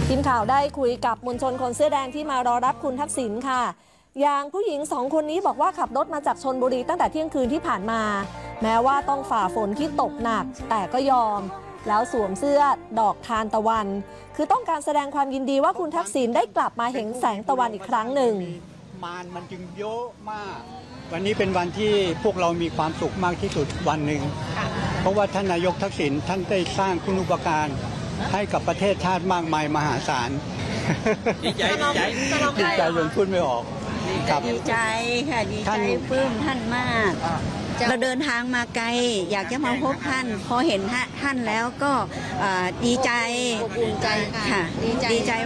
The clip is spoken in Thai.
ทีมข่าวได้คุยกับมวลชนคนเสื้อแดงที่มารอรับคุณทักษิณค่ะอย่างผู้หญิง2 คนนี้บอกว่าขับรถมาจากชลบุรีตั้งแต่เที่ยงคืนที่ผ่านมาแม้ว่าต้องฝ่าฝนที่ตกหนักแต่ก็ยอมแล้วสวมเสื้อดอกทานตะวันคือต้องการแสดงความยินดีว่าคุณทักษิณได้กลับมาเห็นแสงตะวันอีกครั้งหนึ่งมันจึงเยอะมากวันนี้เป็นวันที่พวกเรามีความสุขมากที่สุดวันหนึ่งเพราะว่าท่านนายกทักษิณท่านได้สร้างคุณูปการให้กับประเทศชาติมากมายมหาศาลดีใจจนพูดไม่ออกดีใจค่ะดีใจปลื้มท่านมากเราเดินทางมาไกลอยากจะมาพบท่านพอเห็นท่านแล้วก็ดีใจอบอุ่นใจค่ะดีใจ